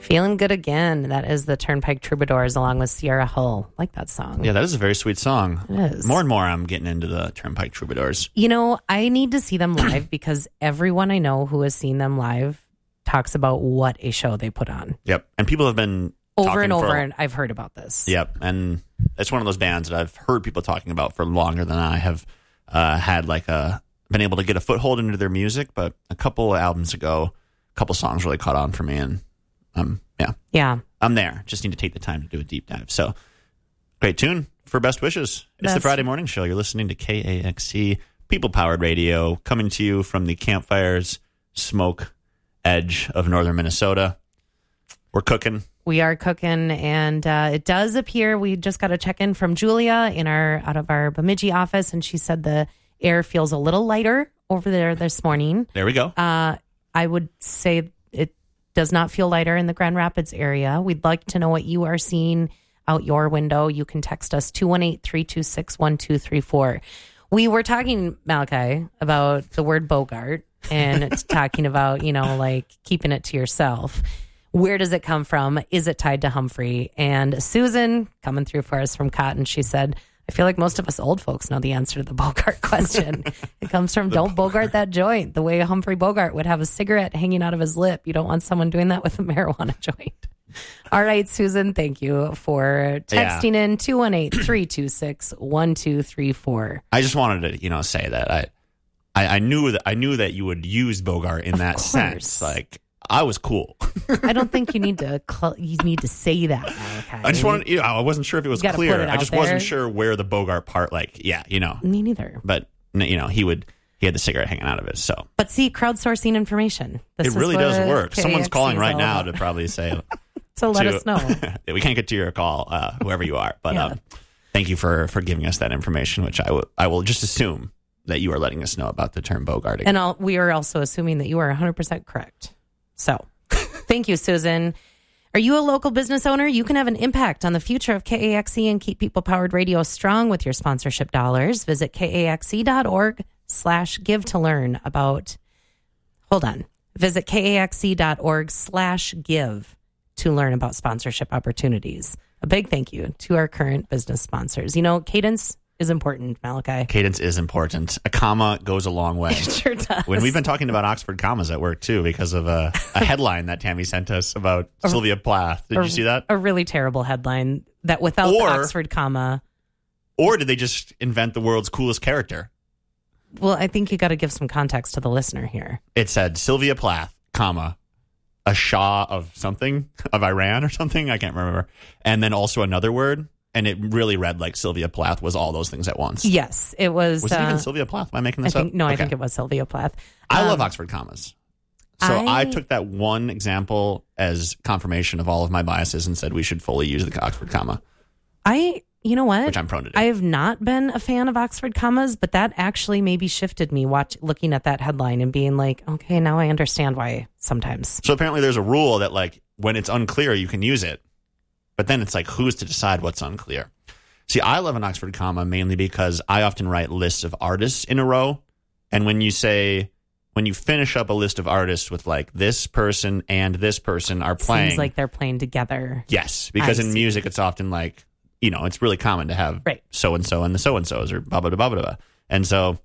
Feeling Good Again. That is the Turnpike Troubadours along with Sierra Hull. Like that song. Yeah, that is a very sweet song. It is. More and more I'm getting into the Turnpike Troubadours. You know, I need to see them live because everyone I know who has seen them live talks about what a show they put on. Yep. And people have been over and over, and I've heard about this. Yep. And it's one of those bands that I've heard people talking about for longer than I have had been able to get a foothold into their music. But a couple of albums ago, a couple songs really caught on for me. And yeah, I'm there. Just need to take the time to do a deep dive. So great tune for Best Wishes. It's the Friday morning show. You're listening to KAXC, people-powered radio, coming to you from the campfires, smoke edge of northern Minnesota. We're cooking. We are cooking, and it does appear we just got a check-in from Julia out of our Bemidji office, and she said the air feels a little lighter over there this morning. There we go. I would say it does not feel lighter in the Grand Rapids area. We'd like to know what you are seeing out your window. You can text us 218-326-1234. We were talking, Malachi, about the word Bogart and it's talking about, like keeping it to yourself. Where does it come from? Is it tied to Humphrey? And Susan, coming through for us from Cotton, she said, I feel like most of us old folks know the answer to the Bogart question. It comes from don't Bogart that joint. The way Humphrey Bogart would have a cigarette hanging out of his lip. You don't want someone doing that with a marijuana joint. All right, Susan, thank you for texting in 218-326-1234. I just wanted to, say that I knew that you would use Bogart in that sense. Like, I was cool. I don't think you need to say that, Malachi. I just wanted, I wasn't sure if it was clear. I just wasn't sure where the Bogart part, Me neither. But, he had the cigarette hanging out of it, so. But see, crowdsourcing information. It really does work. Someone's calling right now to probably say. So let us know. We can't get to your call, whoever you are. But thank you for giving us that information, which I will just assume that you are letting us know about the term Bogarting. And we are also assuming that you are 100% correct. So, thank you, Susan. Are you a local business owner? You can have an impact on the future of KAXC and keep people-powered radio strong with your sponsorship dollars. Visit KAXC.org/give to learn about... Visit KAXC.org/give to learn about sponsorship opportunities. A big thank you to our current business sponsors. Cadence is important, Malachi. Cadence is important. A comma goes a long way. It sure does. When we've been talking about Oxford commas at work, too, because of a headline that Tammy sent us about Sylvia Plath. Did you see that? A really terrible headline that without the Oxford comma. Or did they just invent the world's coolest character? Well, I think you got to give some context to the listener here. It said Sylvia Plath, comma, a Shah of something, of Iran or something. I can't remember. And then also another word. And it really read like Sylvia Plath was all those things at once. Yes, it was. Was it even Sylvia Plath? Am I making this up? No, I think it was Sylvia Plath. I love Oxford commas. So I took that one example as confirmation of all of my biases and said we should fully use the Oxford comma. You know what? Which I'm prone to do. I have not been a fan of Oxford commas, but that actually maybe shifted me looking at that headline and being like, okay, now I understand why sometimes. So apparently there's a rule that like when it's unclear, you can use it. But then it's like, who's to decide what's unclear? See, I love an Oxford comma mainly because I often write lists of artists in a row. And when you finish up a list of artists with like this person and this person are playing. Seems like they're playing together. Yes, because in music, it's often like, it's really common to have so-and-so and the so-and-sos or blah, blah, blah, blah, blah. And so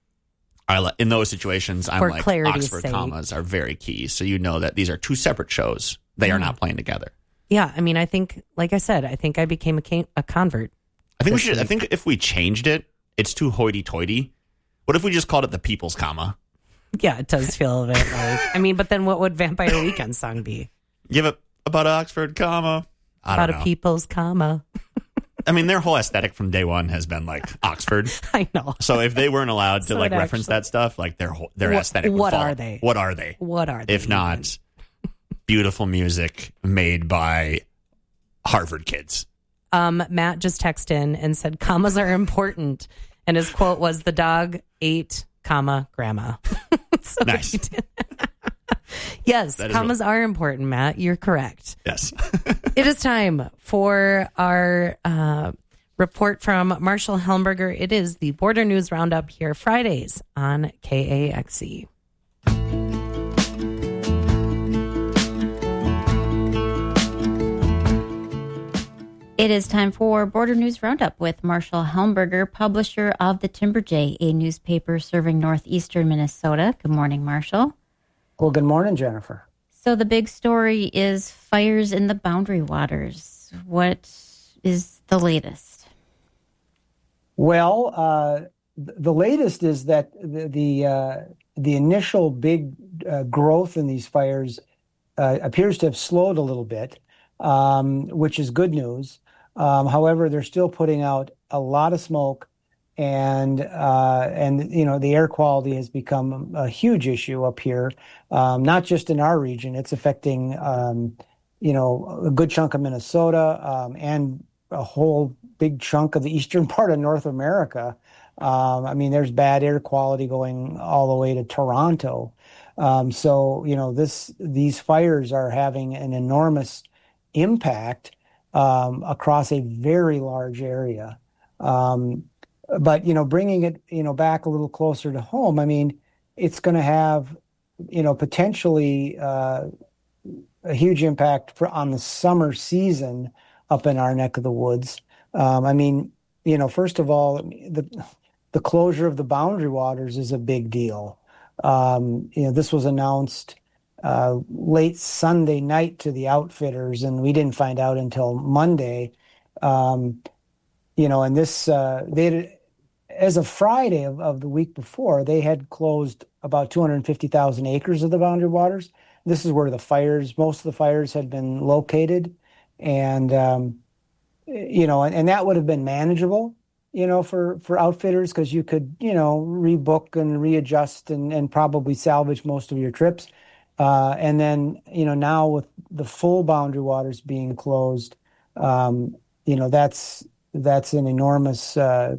in those situations, I'm like, Oxford commas are very key. So you know that these are two separate shows. They are not playing together. Yeah, I mean, I think, like I said, I think I became a convert. I think if we changed it, it's too hoity-toity. What if we just called it the People's comma? Yeah, it does feel a bit like. But then what would Vampire Weekend song be? Give it about Oxford comma. About a People's comma. Their whole aesthetic from day one has been like Oxford. I know. So if they weren't allowed to reference that stuff, like their aesthetic would fall. Are they? What are they? What are they? If not beautiful music made by Harvard kids. Matt just texted in and said commas are important, and his quote was the dog ate, grandma. So nice. Yes, commas are important, Matt. You're correct. Yes. It is time for our report from Marshall Helmberger. It is the Border News Roundup here Fridays on KAXC. It is time for Border News Roundup with Marshall Helmberger, publisher of the Timber Jay, a newspaper serving northeastern Minnesota. Good morning, Marshall. Well, good morning, Jennifer. So the big story is fires in the Boundary Waters. What is the latest? Well, the latest is that the initial big growth in these fires appears to have slowed a little bit, which is good news. However, they're still putting out a lot of smoke, and the air quality has become a huge issue up here, not just in our region. It's affecting a good chunk of Minnesota and a whole big chunk of the eastern part of North America. There's bad air quality going all the way to Toronto. These fires are having an enormous impact across a very large area. But bringing it, back a little closer to home, it's going to have, potentially a huge impact on the summer season up in our neck of the woods. First of all, the closure of the Boundary Waters is a big deal. This was announced late Sunday night to the outfitters, and we didn't find out until Monday. And this, as of Friday of the week before, they had closed about 250,000 acres of the Boundary Waters. This is where most of the fires had been located. And, and that would have been manageable, for outfitters, because you could, rebook and readjust and probably salvage most of your trips. And then, now with the full Boundary Waters being closed, that's an enormous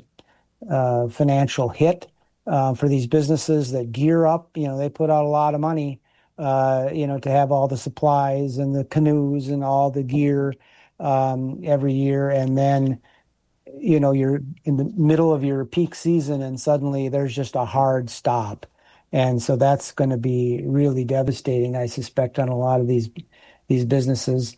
financial hit for these businesses that gear up. They put out a lot of money, to have all the supplies and the canoes and all the gear every year. And then, you're in the middle of your peak season and suddenly there's just a hard stop. And so that's going to be really devastating, I suspect, on a lot of these businesses.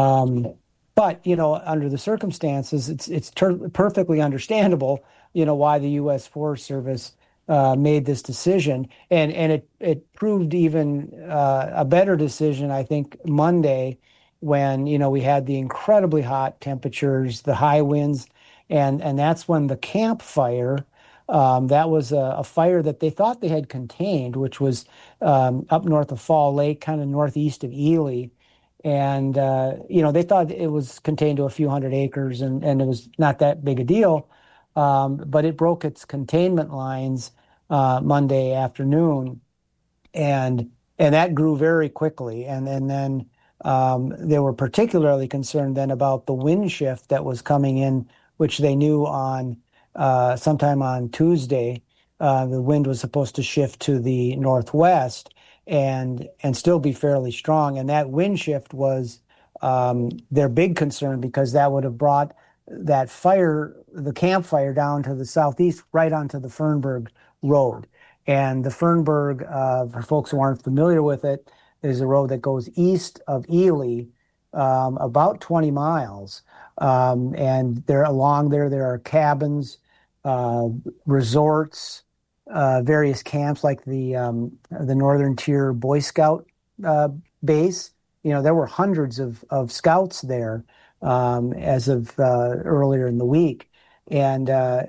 But, under the circumstances, it's perfectly understandable, why the U.S. Forest Service made this decision. And it proved even a better decision, I think, Monday when, we had the incredibly hot temperatures, the high winds, and that's when the Camp Fire, that was a fire that they thought they had contained, which was up north of Fall Lake, kind of northeast of Ely. And, they thought it was contained to a few hundred acres and it was not that big a deal. But it broke its containment lines Monday afternoon. And that grew very quickly. And then they were particularly concerned then about the wind shift that was coming in, which they knew on sometime on Tuesday. The wind was supposed to shift to the northwest and still be fairly strong. And that wind shift was their big concern, because that would have brought that fire, the Camp Fire, down to the southeast, right onto the Fernburg Road. And the Fernburg, for folks who aren't familiar with it, is a road that goes east of Ely about 20 miles. And along there are cabins, resorts, various camps like the Northern Tier Boy Scout base. There were hundreds of scouts there as of earlier in the week, and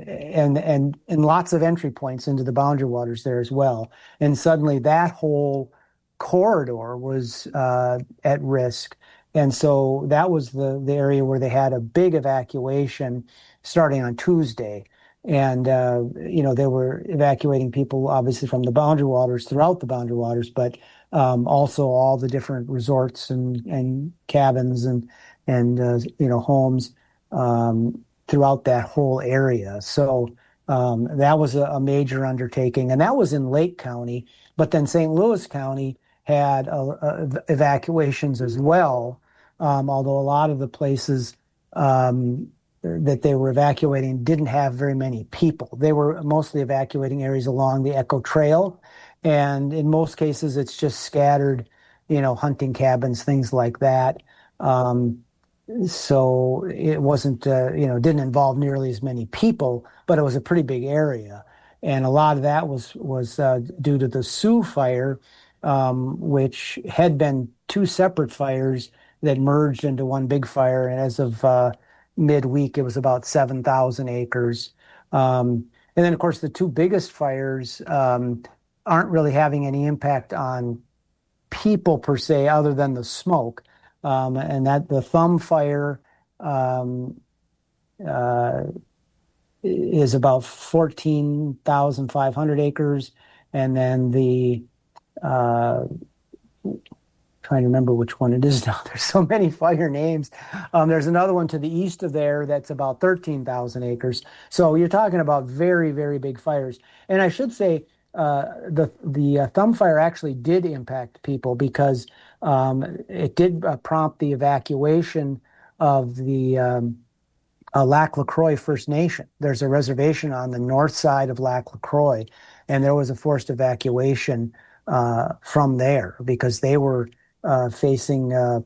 lots of entry points into the Boundary Waters there as well. And suddenly that whole corridor was at risk. And so that was the area where they had a big evacuation starting on Tuesday. And, they were evacuating people, obviously, from the Boundary Waters, throughout the Boundary Waters, but also all the different resorts and cabins and homes throughout that whole area. So that was a major undertaking. And that was in Lake County. But then St. Louis County had evacuations as well, although a lot of the places that they were evacuating didn't have very many people. They were mostly evacuating areas along the Echo Trail, and in most cases it's just scattered, hunting cabins, things like that. so it wasn't, didn't involve nearly as many people, but it was a pretty big area. And a lot of that was due to the Sioux fire, which had been two separate fires that merged into one big fire. And as of midweek, it was about 7,000 acres. And then, of course, the two biggest fires aren't really having any impact on people per se, other than the smoke. And that the Thumb Fire uh, is about 14,500 acres. And then the, trying to remember which one it is now. There's so many fire names. There's another one to the east of there that's about 13,000 acres. So you're talking about very, very big fires. And I should say, the Thumb Fire actually did impact people because it did prompt the evacuation of the Lac La Croix First Nation. There's a reservation on the north side of Lac La Croix, and there was a forced evacuation from there because they were facing,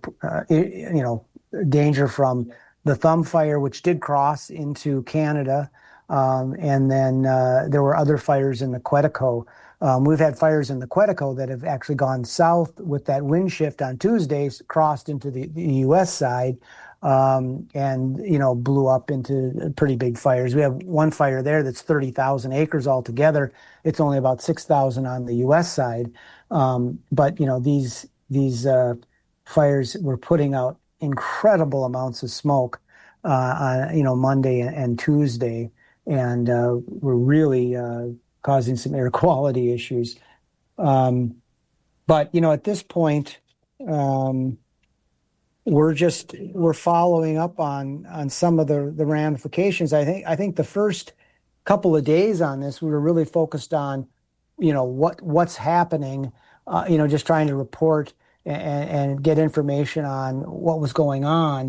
danger from the Thumb Fire, which did cross into Canada. And then there were other fires in the Quetico. We've had fires in the Quetico that have actually gone south with that wind shift on Tuesdays, crossed into the U.S. side, and blew up into pretty big fires. We have one fire there that's 30,000 acres altogether. It's only about 6,000 on the U.S. side, but these fires were putting out incredible amounts of smoke on Monday and Tuesday, and were really causing some air quality issues. But at this point, we're following up on some of the ramifications. I think the first couple of days on this, we were really focused on what's happening, just trying to report and get information on what was going on,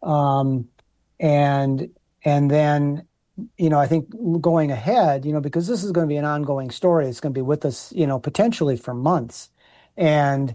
and then I think going ahead, because this is going to be an ongoing story, it's going to be with us, potentially for months, and